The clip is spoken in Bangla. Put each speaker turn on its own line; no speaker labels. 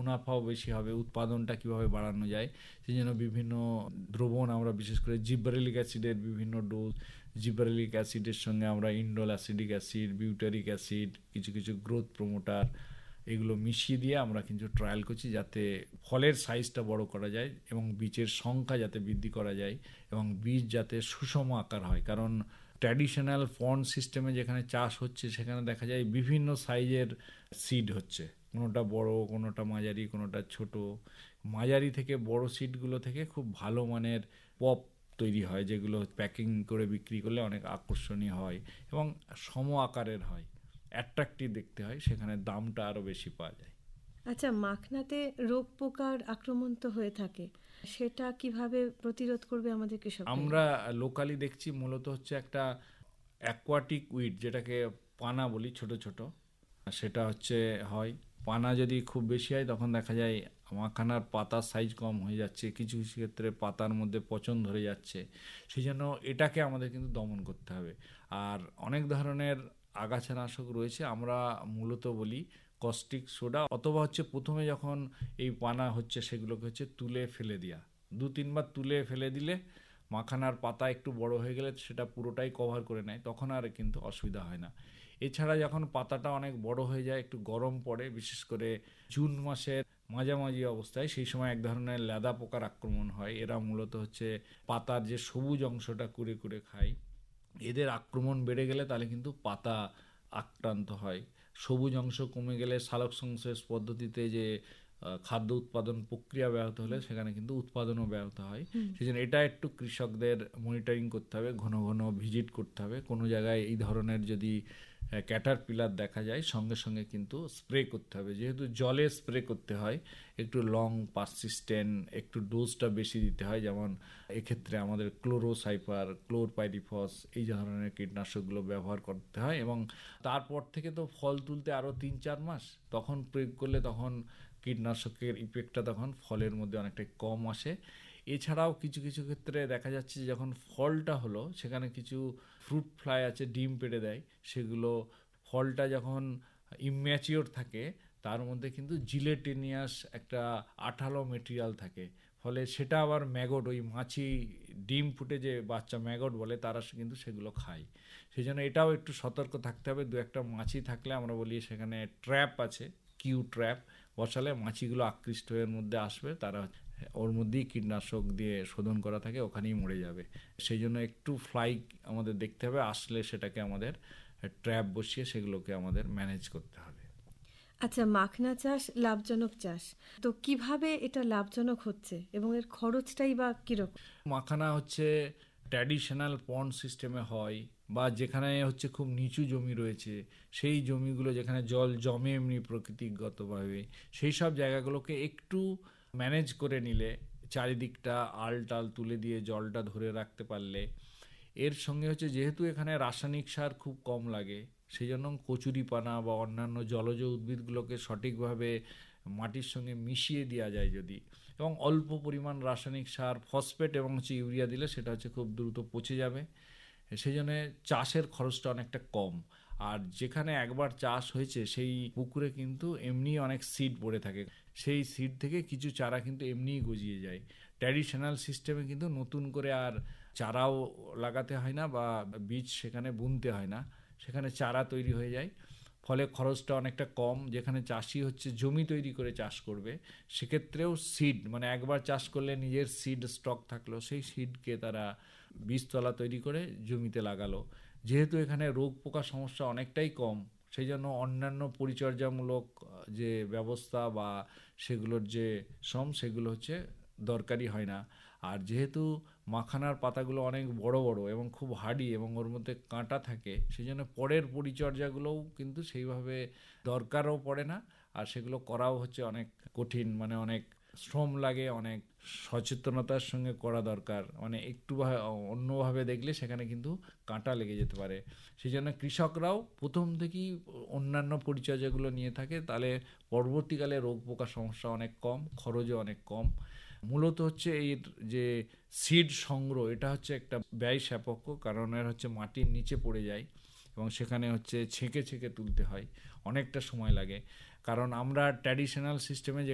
মুনাফাও বেশি হবে, উৎপাদনটা কিভাবে বাড়ানো যায়, সেই জন্য বিভিন্ন দ্রবণ আমরা বিশেষ করে জিব্বারেলিক অ্যাসিডের বিভিন্ন ডোজ, জিব্বারেলিক অ্যাসিডের সঙ্গে আমরা indole acidic acid, butyric acid, কিছু কিছু গ্রোথ প্রমোটার, এগুলো মিশিয়ে দিয়ে আমরা কিন্তু ট্রায়াল করছি যাতে ফলের সাইজটা বড় করা যায় এবং বীজের সংখ্যা যাতে বৃদ্ধি করা যায় এবং বীজ যাতে সুষম আকার হয়। কারণ ট্র্যাডিশনাল পন্ড সিস্টেমে যেখানে চাষ হচ্ছে সেখানে দেখা যায় বিভিন্ন সাইজের সিড হচ্ছে, কোনোটা বড়, কোনোটা মাঝারি, কোনোটা ছোট। মাঝারি থেকে বড় সিডগুলো থেকে খুব ভালো মানের পপ তৈরি হয়, যেগুলো প্যাকিং করে বিক্রি করলে অনেক আকর্ষণীয় হয় এবং সম আকারের হয়, অ্যাট্রাক্টিভ দেখতে হয়, সেখানে দামটা আরও বেশি পাওয়া যায়।
আচ্ছা, মাখনাতে রোগ পোকার আক্রমণ তো হয়ে থাকে, সেটা কিভাবে প্রতিরোধ করবে আমাদের কৃষক?
আমরা লোকালি দেখছি মূলত হচ্ছে একটা অ্যাকোয়াটিক উইড, যেটাকে পানা বলি, ছোট ছোট, সেটা হচ্ছে হয়। পানা যদি খুব বেশি হয় তখন দেখা যায় মাখানার পাতার সাইজ কম হয়ে যাচ্ছে, কিছু কিছু ক্ষেত্রে পাতার মধ্যে পচন ধরে যাচ্ছে। সেই জন্য এটাকে আমাদের কিন্তু দমন করতে হবে। আর অনেক ধরনের আগাছানাশক রয়েছে, আমরা মূলত বলি কস্টিক সোডা, অথবা হচ্ছে প্রথমে যখন এই পানা হচ্ছে সেগুলোকে হচ্ছে তুলে ফেলে দেওয়া, 2-3 বার তুলে ফেলে দিলে মাখানার পাতা একটু বড় হয়ে গেলে সেটা পুরোটাই কভার করে নেয়, তখন আর কিন্তু অসুবিধা হয় না। এছাড়া যখন পাতাটা অনেক বড় হয়ে যায়, একটু গরম পড়ে, বিশেষ করে জুন মাসের মাঝামাঝি অবস্থায়, সেই সময় এক ধরনের লেদা পোকার আক্রমণ হয়। এরা মূলত হচ্ছে পাতার যে সবুজ অংশটা কুড়ে কুড়ে খায়। এদের আক্রমণ বেড়ে গেলে তাহলে কিন্তু পাতা আক্রান্ত হয়। সবুজ অংশ কমে গেলে সালোক সংশ্লেষ পদ্ধতিতে যে খাদ্য উৎপাদন প্রক্রিয়া ব্যাহত হলে সেখানে কিন্তু উৎপাদনও ব্যাহত হয়। সেই জন্য এটা একটু কৃষকদের মনিটরিং করতে হবে, ঘন ঘন ভিজিট করতে হবে। কোনো জায়গায় এই ধরনের যদি ক্যাটারপিলার দেখা যায় সঙ্গে সঙ্গে কিন্তু স্প্রে করতে হবে। যেহেতু জলে স্প্রে করতে হয়, একটু লং পারসিস্টেন্ট, একটু ডোজটা বেশি দিতে হয়। যেমন এক্ষেত্রে আমাদের ক্লোরোসাইপার, ক্লোরপাইরিফস এই ধরনের কীটনাশকগুলো ব্যবহার করতে হয়। এবং তারপর থেকে তো ফল তুলতে আরও 3-4 মাস, তখন প্রয়োগ করলে তখন কীটনাশকের ইফেক্টটা তখন ফলের মধ্যে অনেকটাই কম আসে। এছাড়াও কিছু কিছু ক্ষেত্রে দেখা যাচ্ছে যে যখন ফলটা হলো সেখানে কিছু ফ্রুট ফ্লাই আছে, ডিম পেড়ে দেয়, সেগুলো ফলটা যখন ইম্যাচিওর থাকে তার মধ্যে কিন্তু জিলেটিনিয়াস একটা আঠালো মেটেরিয়াল থাকে, ফলে সেটা আবার ম্যাগট, ওই মাছি ডিম ফুটে যে বাচ্চা ম্যাগট বলে, তারা কিন্তু সেগুলো খায়। সেই জন্য এটাও একটু সতর্ক থাকতে হবে। 2-1টা মাছি থাকলে আমরা বলি সেখানে ট্র্যাপ আছে, কিউ ট্র্যাপ বসালে মাছিগুলো আকৃষ্ট হয়ে মধ্যে আসবে, তারা ওর মধ্যেই কীটনাশক দিয়ে শোধন করা থাকে, ওখানেই মরে যাবে। সেই জন্য একটু ফ্লাই আমাদের দেখতে হবে, আসলে সেটাকে আমাদের ট্র্যাপ বসিয়ে সেগুলোকে আমাদের ম্যানেজ করতে হবে।
আচ্ছা, মাখনা চাষ লাভজনক চাষ, তো কিভাবে এটা লাভজনক হচ্ছে এবং এর খরচটাই বা কিরকম?
মাখানা হচ্ছে ট্র্যাডিশনাল পন্ড সিস্টেমে হয়, বা যেখানে হচ্ছে খুব নিচু জমি রয়েছে, সেই জমিগুলো যেখানে জল জমে এমনি প্রকৃতিগতভাবে, সেই সব জায়গাগুলোকে একটু ম্যানেজ করে নিলে, চারিদিকটা আলটাল তুলে দিয়ে জলটা ধরে রাখতে পারলে, এর সঙ্গে হচ্ছে যেহেতু এখানে রাসায়নিক সার খুব কম লাগে, সেই জন্য কচুরিপানা বা অন্যান্য জলজ উদ্ভিদগুলোকে সঠিকভাবে মাটির সঙ্গে মিশিয়ে দেওয়া যায় যদি, এবং অল্প পরিমাণ রাসায়নিক সার, ফসফেট এবং হচ্ছে ইউরিয়া দিলে সেটা হচ্ছে খুব দ্রুত পচে যাবে। সেই জন্য চাষের খরচটা অনেকটা কম। আর যেখানে একবার চাষ হয়েছে সেই পুকুরে কিন্তু এমনি অনেক সিড পড়ে থাকে, সেই সিড থেকে কিছু চারা কিন্তু এমনিই গজিয়ে যায়। ট্র্যাডিশনাল সিস্টেমে কিন্তু নতুন করে আর চারাও লাগাতে হয় না বা বীজ সেখানে বুনতে হয় না, সেখানে চারা তৈরি হয়ে যায়, ফলে খরচটা অনেকটা কম। যেখানে চাষি হচ্ছে জমি তৈরি করে চাষ করবে, সেক্ষেত্রেও সিড, মানে একবার চাষ করলে নিজের সিড স্টক থাকলো, সেই সিডকে তারা বীজতলা তৈরি করে জমিতে লাগালো। যেহেতু এখানে রোগ পোকা সমস্যা অনেকটাই কম, সেই জন্য অন্যান্য পরিচর্যামূলক যে ব্যবস্থা বা সেগুলোর যে সেগুলো হচ্ছে দরকারি হয় না। আর যেহেতু মাখানার পাতাগুলো অনেক বড় বড় এবং খুব হার্ডি এবং ওর মধ্যে কাঁটা থাকে, সেই জন্য পরের পরিচর্যাগুলোও কিন্তু সেইভাবে দরকারও পড়ে না, আর সেগুলো করাও হচ্ছে অনেক কঠিন, মানে অনেক শ্রম লাগে, অনেক সচেতনতার সঙ্গে করা দরকার। মানে একটু অন্যভাবে দেখলে সেখানে কিন্তু কাঁটা লেগে যেতে পারে। সেই জন্য কৃষকরাও প্রথম থেকেই অন্যান্য পরিচর্যাগুলো নিয়ে থাকে, তাহলে পরবর্তীকালে রোগ পোকা সমস্যা অনেক কম, খরচও অনেক কম। মূলত হচ্ছে এর যে সিড সংগ্রহ, এটা হচ্ছে একটা ব্যয় সাপেক্ষ, কারণ এর হচ্ছে মাটির নিচে পড়ে যায় এবং সেখানে হচ্ছে ছেঁকে ছেঁকে তুলতে হয়, অনেকটা সময় লাগে। কারণ আমরা ট্র্যাডিশনাল সিস্টেমে যে